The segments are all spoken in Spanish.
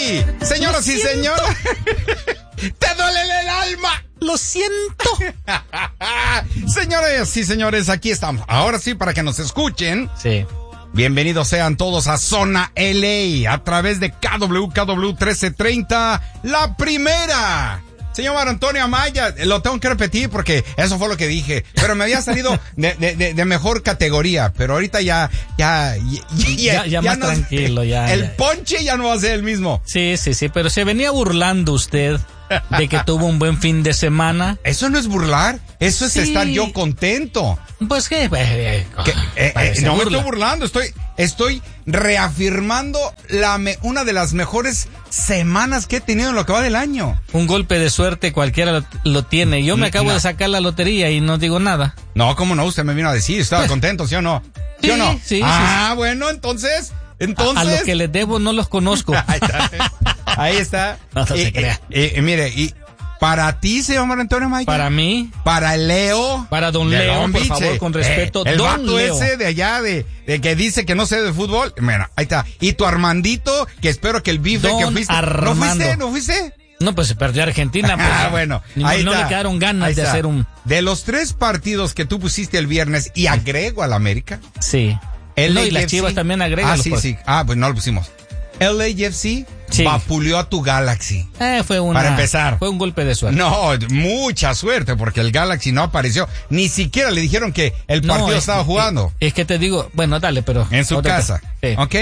Sí, señoras y señores. ¡Te duele el alma! Lo siento. Señores y señores, aquí estamos. Ahora sí, para que nos escuchen. Sí. Bienvenidos sean todos a Zona LA a través de KW 1330, la primera. Señor Antonio Amaya, lo tengo que repetir porque eso fue lo que dije, pero me había salido de mejor categoría, pero ahorita ya más no, tranquilo, ya. El ponche ya no va a ser el mismo. Sí, pero se venía burlando usted de que tuvo un buen fin de semana. Eso no es burlar, eso es estar yo contento. Pues qué, no me estoy burlando, estoy reafirmando una de las mejores semanas que he tenido en lo que va del año. Un golpe de suerte cualquiera lo tiene. Yo me acabo de sacar la lotería y no digo nada. No, ¿cómo no? Usted me vino a decir, estaba contento, ¿sí o no? ¿Sí o no? Sí. Bueno, entonces... A los que les debo no los conozco. Ahí está. No se crea. Mire, y para ti, señor Antonio Maya. Para mí. Para el Leo. Para don Leo, por favor, con respeto. El don vato Leo. ese de allá, de que dice que no sé de fútbol. Mira, ahí está. Y tu Armandito, que espero que el bife Don que fuiste. Armando. ¿No fuiste? No, pues se perdió Argentina. Pues, bueno. Ahí no le quedaron ganas de hacer un... De los 3 partidos que tú pusiste el viernes y agrego al América. Sí. No, y las Chivas también agregan. Sí. Pues no lo pusimos. LAFC vapuleó a tu Galaxy. Para empezar. Fue un golpe de suerte. No, mucha suerte, porque el Galaxy no apareció. Ni siquiera le dijeron que el partido estaba jugando. Es que te digo, bueno, dale, pero... En su casa. Sí. ¿Ok?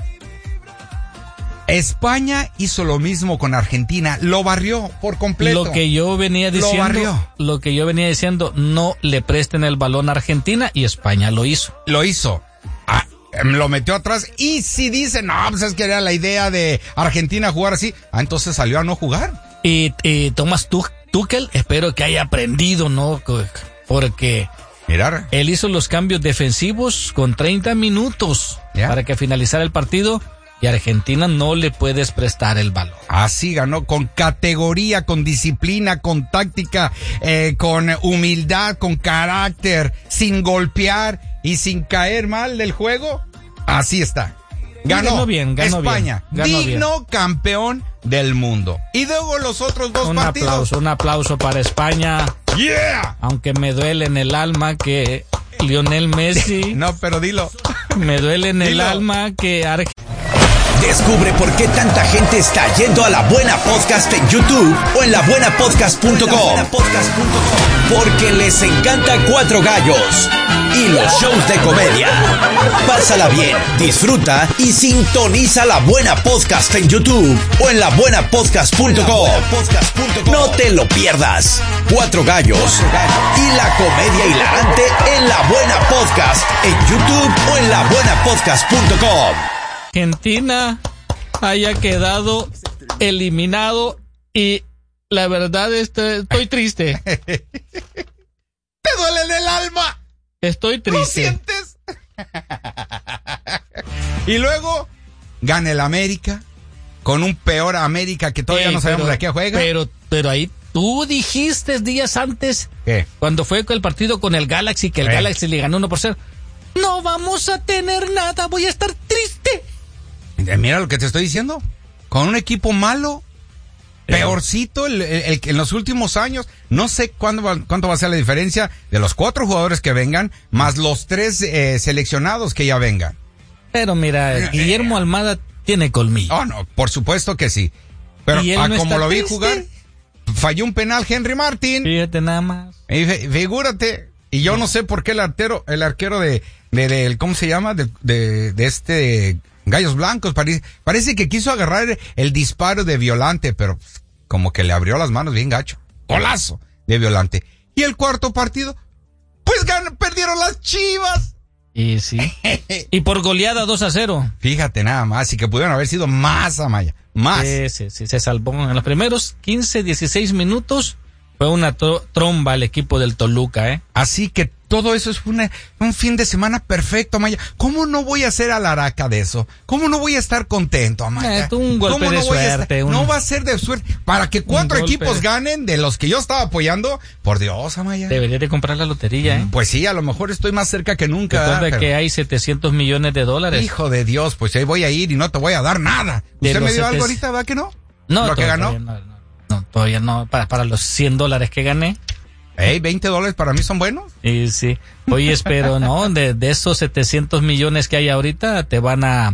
España hizo lo mismo con Argentina. Lo barrió por completo. Lo que yo venía diciendo, no le presten el balón a Argentina, y España lo hizo. Lo metió atrás, y si dicen, no, pues es que era la idea de Argentina jugar así, entonces salió a no jugar. Y Thomas Tuchel, espero que haya aprendido, ¿no? Porque él hizo los cambios defensivos con 30 minutos para que finalizara el partido, y a Argentina no le puedes prestar el balón. Así ganó, con categoría, con disciplina, con táctica, con humildad, con carácter, sin golpear y sin caer mal del juego. Así está. Ganó España, digno campeón del mundo. Y luego los otros 2 partidos. Un aplauso para España. ¡Yeah! Aunque me duele en el alma que Lionel Messi... No, pero dilo. Me duele en el alma que... Descubre por qué tanta gente está yendo a La Buena Podcast en YouTube o en labuenapodcast.com. Porque les encanta Cuatro Gallos y los shows de comedia. Pásala bien, disfruta y sintoniza La Buena Podcast en YouTube o en labuenapodcast.com. No te lo pierdas. Cuatro Gallos y la comedia hilarante en La Buena Podcast en YouTube o en labuenapodcast.com. Argentina haya quedado eliminado, y la verdad estoy triste. ¿Te duele en el alma? Estoy triste. ¿Lo sientes? Y luego gana el América con un peor América que todavía no sabemos de qué juega. Pero ahí tú dijiste días antes, ¿qué? Cuando fue el partido con el Galaxy, que el Galaxy le ganó 1-0. No vamos a tener nada, voy a estar triste. Mira lo que te estoy diciendo. Con un equipo malo, peorcito el que en los últimos años. No sé cuánto va a ser la diferencia de los 4 jugadores que vengan, más los 3 seleccionados que ya vengan. Pero mira, Guillermo Almada tiene colmillo. Oh, no, por supuesto que sí. Pero como lo vi jugar, falló un penal Henry Martin. Fíjate nada más. Y figúrate. Y yo no sé por qué el arquero de ¿cómo se llama? De este Gallos Blancos, parece que quiso agarrar el disparo de Violante, pero como que le abrió las manos bien gacho. Golazo de Violante. Y el cuarto partido, pues perdieron las Chivas. Y sí. Y por goleada 2-0. Fíjate nada más, y que pudieron haber sido más, Amaya. Más. Sí, se salvó. En los primeros 15, 16 minutos fue una tromba el equipo del Toluca, Así que todo eso es un fin de semana perfecto, Amaya. ¿Cómo no voy a hacer alaraca de eso? ¿Cómo no voy a estar contento, Amaya? Un golpe de suerte. No va a ser de suerte. Para que 4 equipos ganen de los que yo estaba apoyando, por Dios, Amaya. Deberías de comprar la lotería, ¿eh? Pues sí, a lo mejor estoy más cerca que nunca. Recuerda que hay $700 millones. Hijo de Dios, pues ahí voy a ir y no te voy a dar nada. ¿Usted me dio algo ahorita, va que no? No, ¿Lo que ganó? No, todavía no. Para los $100 que gané. $20 para mí son buenos. Sí. Oye, pero no, de esos 700 millones que hay ahorita, te van a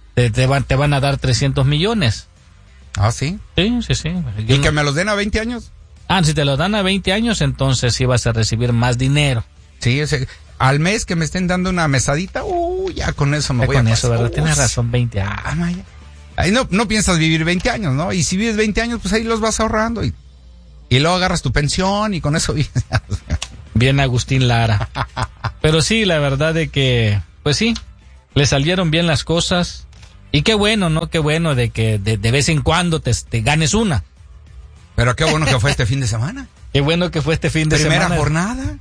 dar 300 millones. ¿Ah, sí? Sí. ¿Y que me los den a 20 años? Si te los dan a 20 años, entonces sí vas a recibir más dinero. Sí, al mes que me estén dando una mesadita, ya con eso me voy a pasar. Con eso, ¿verdad? Tienes razón, 20 años. Ahí no piensas vivir 20 años, ¿no? Y si vives 20 años, pues ahí los vas ahorrando y luego agarras tu pensión y con eso vives. Bien Agustín Lara. Pero sí, la verdad de que, pues sí, le salieron bien las cosas. Y qué bueno, ¿no? Qué bueno de que de vez en cuando te ganes una. Pero qué bueno que fue este fin de semana. Qué bueno que fue este fin de semana. Primera jornada.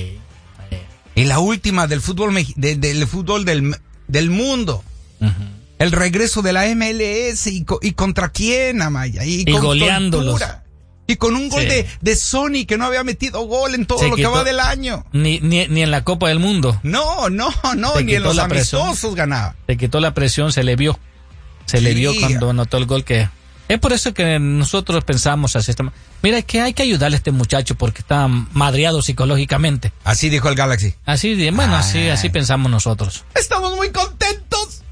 Y la última del fútbol del fútbol del mundo. Uh-huh. El regreso de la MLS y contra quién, Amaya. Y con goleándolos. Tortura. Y con un gol de Sony que no había metido gol en todo lo que va del año. Ni en la Copa del Mundo. No, ni en los amistosos ganaba. Se quitó la presión, se le vio. Le vio cuando anotó el gol que... Es por eso que nosotros pensamos así. Mira, que hay que ayudarle a este muchacho porque está madreado psicológicamente. Así dijo el Galaxy. Así pensamos nosotros. Estamos muy contentos.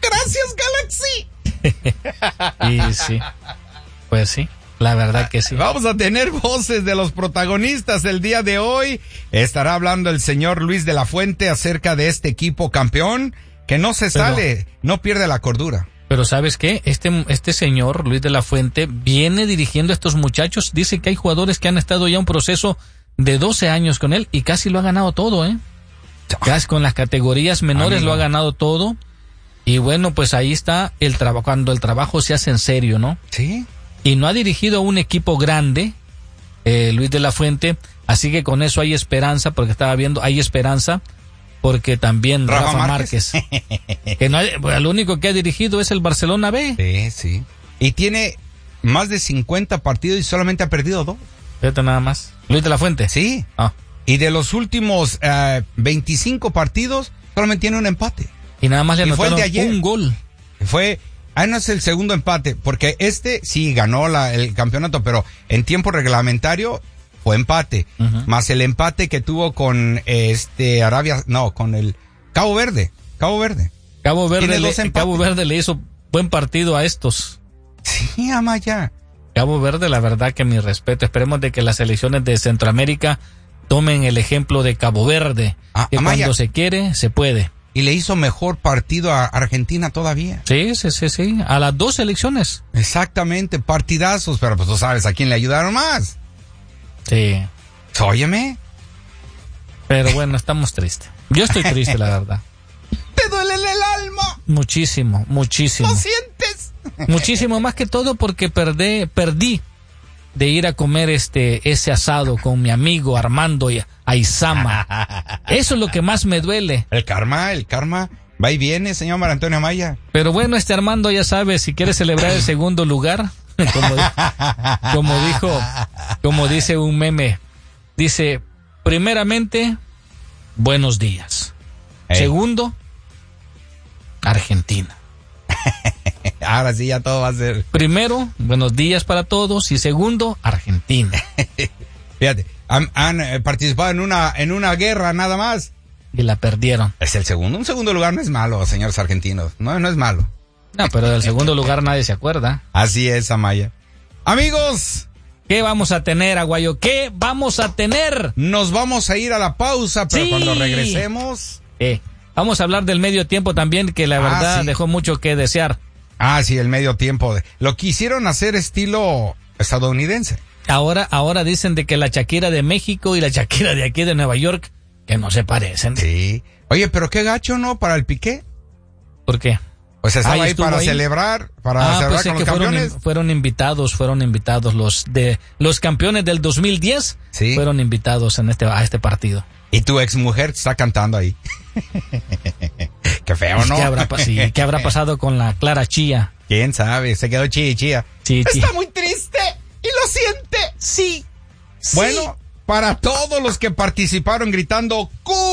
Gracias, Galaxy. Y sí, pues sí. La verdad que sí. Vamos a tener voces de los protagonistas el día de hoy. Estará hablando el señor Luis de la Fuente acerca de este equipo campeón que no sale, no pierde la cordura. Pero ¿sabes qué? Este señor Luis de la Fuente viene dirigiendo a estos muchachos. Dice que hay jugadores que han estado ya un proceso de 12 años con él y casi lo ha ganado todo, ¿eh? Casi con las categorías menores lo ha ganado todo. Y bueno, pues ahí está el trabajo, cuando el trabajo se hace en serio, ¿no? Sí. Y no ha dirigido a un equipo grande, Luis de la Fuente, así que con eso hay esperanza, porque estaba viendo, hay esperanza, porque también Rafa Márquez que no lo único que ha dirigido es el Barcelona B. Sí. Y tiene más de 50 partidos y solamente ha perdido 2. Fíjate nada más. Luis de la Fuente. Sí. Y de los últimos 25 partidos, solamente tiene un empate. Y nada más le anotaron un gol. No es el segundo empate, porque sí ganó el campeonato, pero en tiempo reglamentario fue empate, más el empate que tuvo con con el Cabo Verde. Cabo Verde le hizo buen partido a estos. Sí, Amaya. Cabo Verde, la verdad que mi respeto. Esperemos de que las selecciones de Centroamérica tomen el ejemplo de Cabo Verde, que Amaya, cuando se quiere, se puede. Y le hizo mejor partido a Argentina todavía. Sí. A las 2 selecciones. Exactamente, partidazos, pero pues tú sabes a quién le ayudaron más. Sí. Óyeme. Pero bueno, estamos tristes. Yo estoy triste, la verdad. ¿Te duele el alma? Muchísimo. ¿Lo sientes? Muchísimo, más que todo porque perdí de ir a comer ese asado con mi amigo Armando Aizama. Eso es lo que más me duele. El karma va y viene, señor Mar Antonio Amaya. Pero bueno, Armando ya sabe, si quiere celebrar el segundo lugar, como dice un meme, dice, primeramente, buenos días. Segundo, Argentina. Ahora sí ya todo va a ser. Primero, buenos días para todos, y segundo, Argentina. Fíjate, han participado en una guerra nada más. Y la perdieron. Es el segundo. Un segundo lugar no es malo, señores argentinos. No es malo. No, pero del segundo lugar nadie se acuerda. Así es, Amaya. Amigos, ¿qué vamos a tener, Aguayo? ¿Qué vamos a tener? Nos vamos a ir a la pausa, pero cuando regresemos... Vamos a hablar del medio tiempo también, que la verdad dejó mucho que desear. Sí, el medio tiempo. Lo quisieron hacer estilo estadounidense. Ahora dicen de que la Shakira de México y la Shakira de aquí de Nueva York, que no se parecen. Sí. Oye, pero qué gacho, ¿no? Para el Piqué. ¿Por qué? Pues estaba ahí para celebrar, para celebrar con los campeones. Fueron invitados los campeones del 2010. Sí. Fueron invitados a este partido. Y tu exmujer está cantando ahí. Qué feo, ¿no? ¿Qué habrá pasado con la Clara Chía? ¿Quién sabe? Se quedó chía. Está muy triste y lo siente. Sí. Bueno, para todos los que participaron gritando ¡Coors!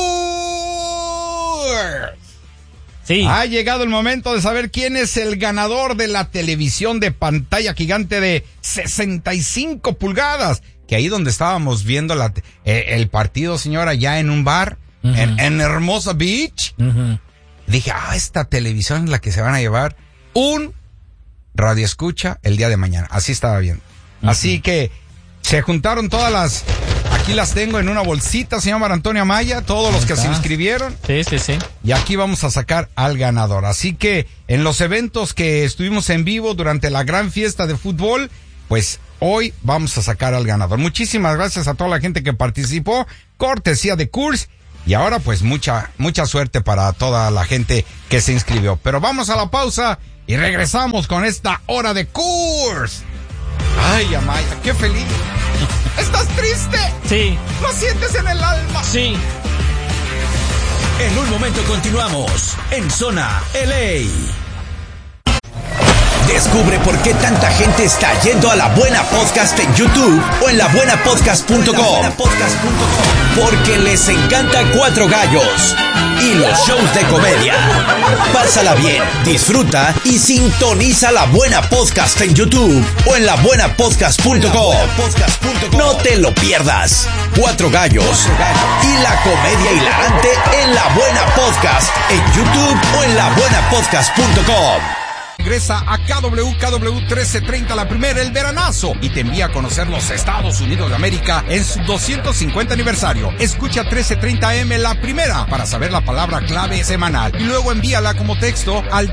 Sí. Ha llegado el momento de saber quién es el ganador de la televisión de pantalla gigante de 65 pulgadas. Que ahí donde estábamos viendo el partido, señora, ya en un bar, en Hermosa Beach. Dije, esta televisión es la que se van a llevar un radio escucha el día de mañana. Así estaba viendo. Así que se juntaron todas las... Aquí las tengo en una bolsita, señor Mar Antonio Amaya, todos los que se inscribieron. Sí. Y aquí vamos a sacar al ganador. Así que en los eventos que estuvimos en vivo durante la gran fiesta de fútbol, pues hoy vamos a sacar al ganador. Muchísimas gracias a toda la gente que participó, cortesía de Coors. Y ahora pues mucha suerte para toda la gente que se inscribió. Pero vamos a la pausa y regresamos con esta hora de Coors. Ay, Amaya, qué feliz. ¿Estás triste? Sí. ¿Lo sientes en el alma? Sí. En un momento continuamos en Zona LA. Descubre por qué tanta gente está yendo a La Buena Podcast en YouTube o en labuenapodcast.com. Porque les encanta Cuatro Gallos y los shows de comedia. Pásala bien, disfruta y sintoniza La Buena Podcast en YouTube o en labuenapodcast.com. No te lo pierdas. Cuatro Gallos y la comedia hilarante en La Buena Podcast en YouTube o en labuenapodcast.com. Regresa a KW 1330, la primera, el veranazo, y te envía a conocer los Estados Unidos de América en su 250 aniversario. Escucha 1330M la primera para saber la palabra clave semanal y luego envíala como texto al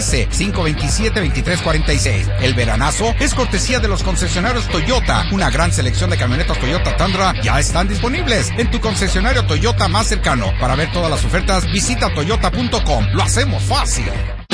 213-527-2346. El veranazo es cortesía de los concesionarios Toyota. Una gran selección de camionetas Toyota Tundra ya están disponibles en tu concesionario Toyota más cercano. Para ver todas las ofertas, visita toyota.com. Lo hacemos fácil.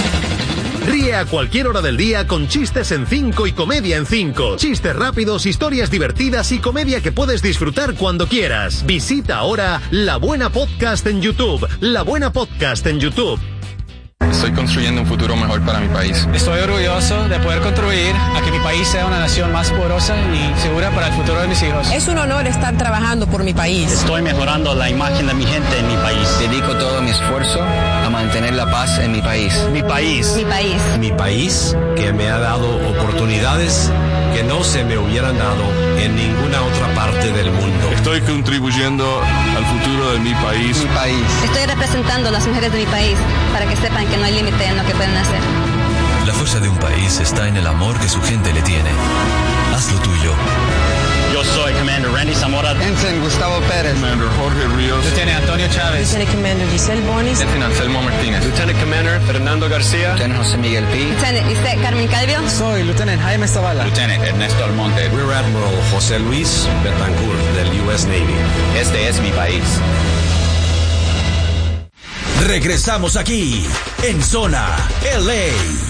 Ríe a cualquier hora del día con chistes en 5 y comedia en 5. Chistes rápidos, historias divertidas y comedia que puedes disfrutar cuando quieras. Visita ahora La Buena Podcast en YouTube. La Buena Podcast en YouTube. Estoy construyendo un futuro mejor para mi país. Estoy orgulloso de poder contribuir a que mi país sea una nación más poderosa y segura para el futuro de mis hijos. Es un honor estar trabajando por mi país. Estoy mejorando la imagen de mi gente en mi país. Dedico todo mi esfuerzo a mantener la paz en mi país. Mi país. Mi país. Mi país, que me ha dado oportunidades que no se me hubieran dado en ninguna otra parte del mundo. Estoy contribuyendo al futuro de mi país. Mi país. Estoy representando a las mujeres de mi país para que sepan que no hay límite en lo que pueden hacer. La fuerza de un país está en el amor que su gente le tiene. Haz lo tuyo. Yo soy Commander Randy Zamora. Ensign Gustavo Pérez. Commander Jorge Ríos. Lieutenant Antonio Chávez. Lieutenant Commander Giselle Bonis. Lieutenant Anselmo Martínez. Lieutenant Commander Fernando García. Lieutenant José Miguel P. Lieutenant Lisette Carmen Calvio. Soy Lieutenant Jaime Zavala. Lieutenant Ernesto Almonte. Rear Admiral José Luis Betancourt del US Navy. Este es mi país. Regresamos aquí en Zona LA.